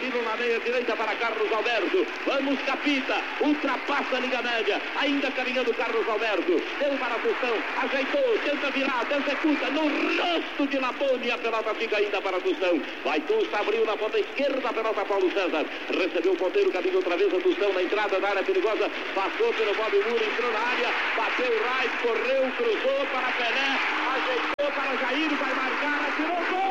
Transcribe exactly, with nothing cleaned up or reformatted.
Avelino na meia direita para Carlos Alberto. Vamos, Capita, ultrapassa a linha média, ainda caminhando Carlos Alberto. Deu para a Tostão, ajeitou, tenta virar, executa no rosto de Lapone. A pelota fica ainda para a Tostão. Vai Tusta, abriu na ponta esquerda, a pelota Paulo César. Recebeu o ponteiro, caminho outra vez a Tostão na entrada da área perigosa. Passou pelo Bob Moura, entrou na área, bateu o right, correu, cruzou para Pelé, ajeitou para Jair, vai marcar, atirou gol!